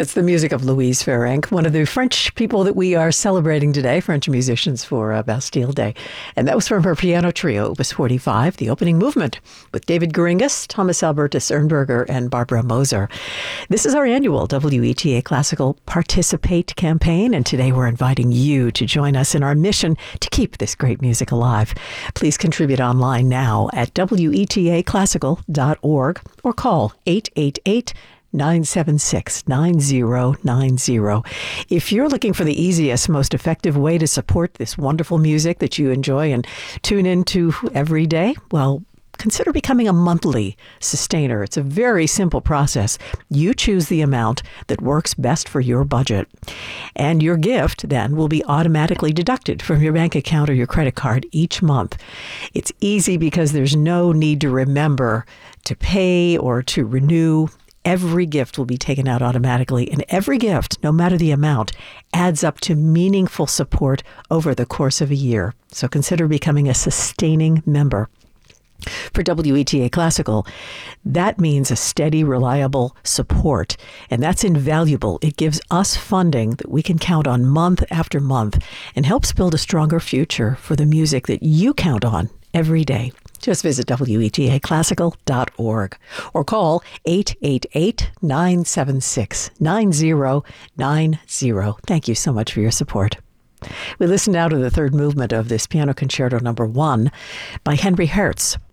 It's the music of Louise Farrenc, one of the French people that we are celebrating today, French musicians for Bastille Day. And that was from her piano trio, Opus 45, the opening movement, with David Geringas, Thomas Albertus Ernberger, and Barbara Moser. This is our annual WETA Classical Participate campaign, and today we're inviting you to join us in our mission to keep this great music alive. Please contribute online now at wetaclassical.org or call 888-976-9090. If you're looking for the easiest, most effective way to support this wonderful music that you enjoy and tune into every day, well, consider becoming a monthly sustainer. It's a very simple process. You choose the amount that works best for your budget. And your gift then will be automatically deducted from your bank account or your credit card each month. It's easy because there's no need to remember to pay or to renew. Every gift will be taken out automatically, and every gift, no matter the amount, adds up to meaningful support over the course of a year. So consider becoming a sustaining member. For WETA Classical, that means a steady, reliable support, and that's invaluable. It gives us funding that we can count on month after month and helps build a stronger future for the music that you count on every day. Just visit wetaclassical.org or call 888-976-9090. Thank you so much for your support. We listen now to the third movement of this Piano Concerto No. 1 by Henry Hertz.